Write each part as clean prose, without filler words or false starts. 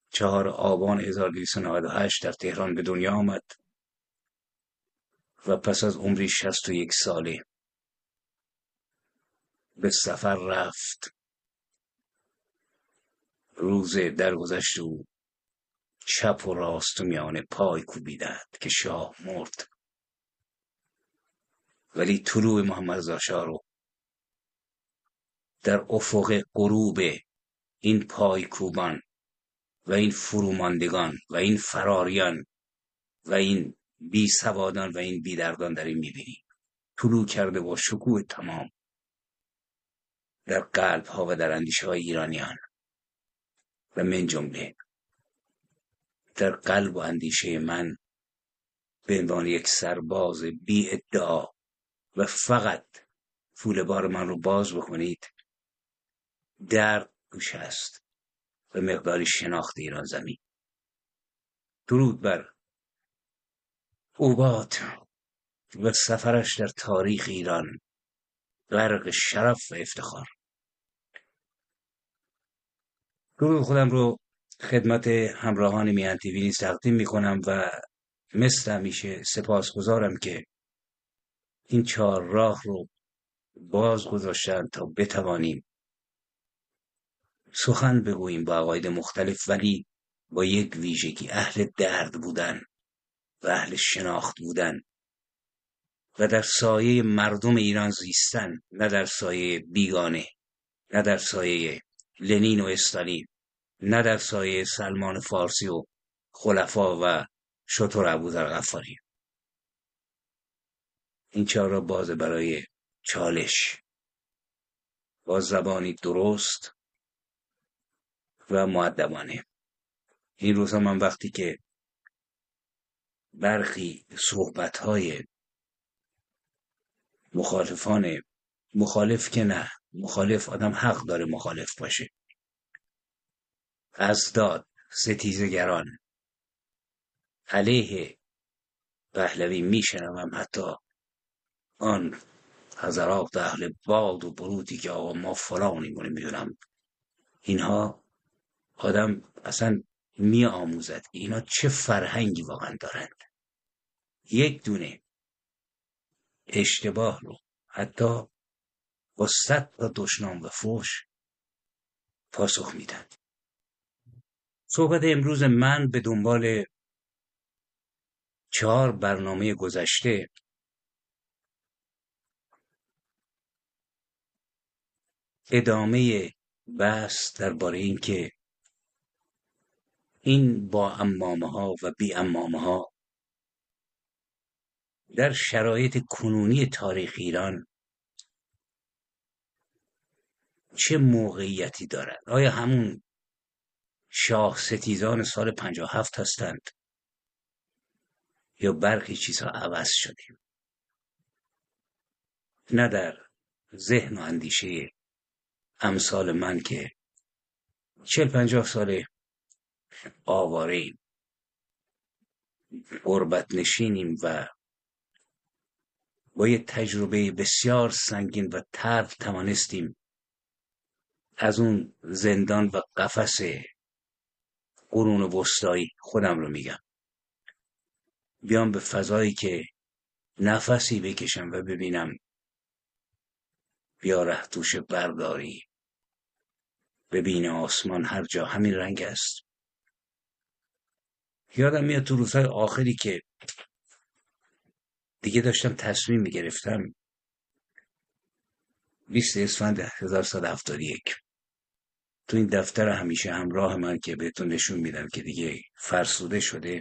4 آبان 1298 در تهران به دنیا آمد و پس از عمری 61 ساله به سفر رفت. روز درگذشت او چپ و راست و میان پای کوبیدند که شاه مرد، ولی طلوع محمد رضا شاه رو در افق غروب این پای کوبان و این فروماندگان و این فراریان و این بی سوادان و این بی دردان داریم میبینیم. طلوع کرده با شکوه تمام در قلب ها و در اندیشه های ایرانیان و من جمله در قلب و اندیشه من به عنوان یک سرباز بی ادعا و فقط پول بار من رو باز بکنید. درد توش هست و مقداری شناخت ایران زمین. درود بر اوقات و سفرش در تاریخ ایران غرق شرف و افتخار. درود خودم رو خدمت همراهان میهن تیوی نیز تقدیم میکنم و مثل همیشه سپاسگزارم که این 4 راه رو باز گذاشتن تا بتوانیم سخن بگوییم با عقاید مختلف، ولی با یک ویژگی: اهل درد بودن و اهل شناخت بودن و در سایه مردم ایران زیستن، نه در سایه بیگانه، نه در سایه لنین و استالین، نه در سایه سلمان فارسی و خلفا و شتر ابوذر غفاری. این 4 را باز برای چالش با زبانی درست و مؤدبانه. این روزها من وقتی که برخی صحبت‌های مخالف که نه، مخالف آدم حق داره مخالف باشه، ازداد ستیزگران علیه پهلوی میشنوم، حتی آن حضرات اهل باد و برودی که آقا ما فلانی میدونم، اینها آدم اصلا می آموزد اینا چه فرهنگی واقعا دارند. یک دونه اشتباه رو حتی با 100 تا دشنام و فحش پاسخ میدن. صحبت امروز من به دنبال 4 برنامه گذشته ادامه بحث درباره این که این با عمامه ها و بی عمامه ها در شرایط کنونی تاریخ ایران چه موقعیتی دارند. آیا همون شاه ستیزان سال 57 هستند یا برخی چیزها عوض شدیم؟ نه در ذهن و اندیشه امثال من که 40-50 سال آواره‌ایم، غربت نشینیم و با یه تجربه بسیار سنگین و تلخ توانستیم از اون زندان و قفس قرون وسطایی، خودم رو میگم، بیام به فضایی که نفسی بکشم و ببینم بیا ره دوش برداری، ببین آسمان هر جا همین رنگ است. یادم میاد تو روزهای آخری که دیگه داشتم تصمیم میگرفتم، 20 اسفند 1171 تو این دفتر همیشه همراه من که بهتون نشون میدم که دیگه فرسوده شده،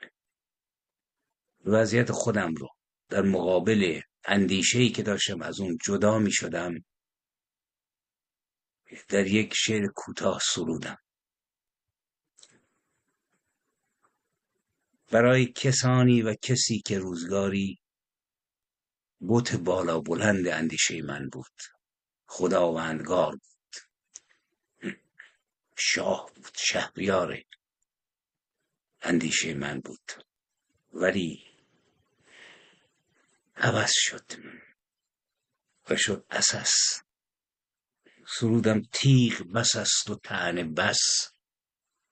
وضعیت خودم رو در مقابل اندیشه‌ای که داشتم از اون جدا میشدم در یک شعر کوتاه سرودم. برای کسانی و کسی که روزگاری بت بالا بلند اندیشه من بود، خداوندگار بود، شاه بود، شهریار اندیشه من بود، ولی عوض شد و شد اساس. سرودم تیغ بس است و طعنه بس،